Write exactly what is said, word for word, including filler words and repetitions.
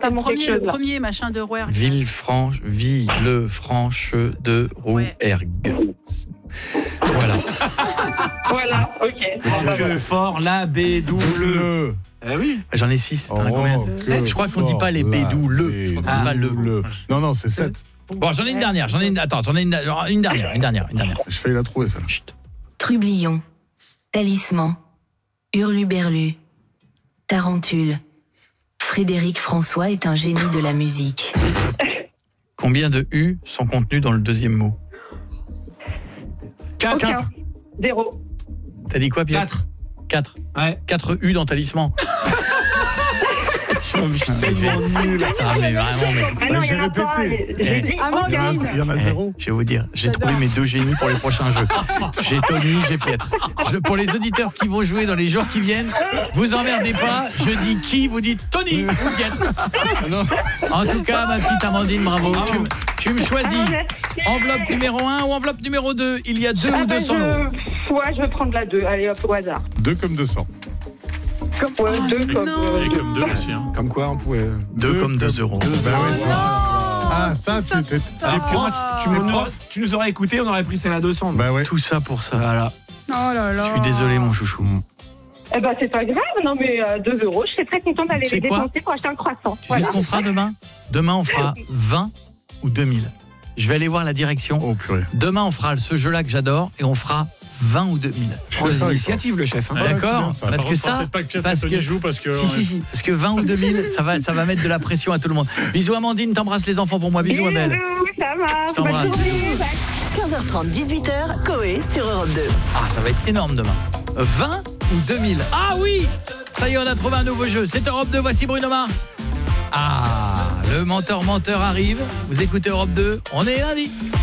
le mon premier, quelque le chose, là. premier machin de Rouergue. Villefranche, Villefranche de Rouergue. Voilà. Voilà, ok. Bon, bah, Que voilà. fort, la bédoule. Le. Ah oui. J'en ai six. T'en as Oh, combien? que Sept. Je crois qu'on dit pas les fort, bédous, la le. Je crois qu'on dit pas le. le. Non, non, c'est sept. Bon, j'en ai une dernière. J'en ai une. Attends, j'en ai une, une dernière, une dernière, une dernière. Je failli la trouver, ça. Chut. Trublion, Talisman, Hurluberlu, Tarentule. Frédéric François est un génie de la musique. Combien de U sont contenus dans le deuxième mot? quatre. Aucun. Quatre. Zéro. T'as dit quoi, Pierre? quatre. quatre. Ouais. quatre U dans Talisman. Tellement nul. Ah, mais vraiment, mais... Ah non, Bah, il y j'ai en a pas. répété. J'ai dit Il y en a, Amandine. il y en a Eh, zéro. je vais vous dire, j'ai trouvé mes deux génies pour les prochains jeux. J'ai Tony, j'ai Pietre. Je, pour les auditeurs qui vont jouer dans les jours qui viennent, vous emmerdez pas, je dis qui, vous dites Tony ou Pietre. En tout cas, ma petite Amandine, bravo. Tu, me- tu me choisis enveloppe numéro un ou enveloppe numéro deux. Il y a deux Ah ou bah, deux cents euros. je... Ouais, je vais prendre la deux. Allez, hop, au hasard. Deux comme deux cents. Comme, ouais, Oh, deux comme... non. euh, Et comme deux aussi. Hein. Comme quoi, on pouvait. Deux comme deux euros. Deux, bah Oh oui. non. Ah, ça, tu t'es. Ah, t'es prof. tu, T'es nous aurais, prof. tu nous aurais écouté, on aurait pris celle à deux cents. Bah ouais. Tout ça pour ça. Voilà. Oh là là. Je suis désolé, mon chouchou. Eh ben, c'est pas grave, non, mais euh, deux euros. Je serais très contente d'aller Tu sais les quoi dépenser pour acheter un croissant. Tu Voilà. sais ce qu'on fera demain? Demain, on fera vingt ou deux mille. Je vais aller voir la direction. Oh purée. Demain, on fera ce jeu-là que j'adore et on fera vingt ou deux mille. Prends les initiatives, le chef. Hein. Ouais, c'est D'accord? bien, ça. Parce Par que contre, faudra ça, peut-être pas que Pierre parce Tony que joue parce que si, on si, est- si, parce que vingt ou deux mille, ça va, ça va mettre de la pression à tout le monde. Bisous Amandine, t'embrasses les enfants pour moi. Bisous Abel. Bisous, ça marche. Je t'embrasse. Bonne journée. Bye. quinze heures trente, dix-huit heures, Coé sur Europe deux. Ah, ça va être énorme demain. vingt ou deux mille. Ah oui! Ça y est, on a trouvé un nouveau jeu. C'est Europe deux, voici Bruno Mars. Ah, le menteur menteur arrive. Vous écoutez Europe deux, on est lundi.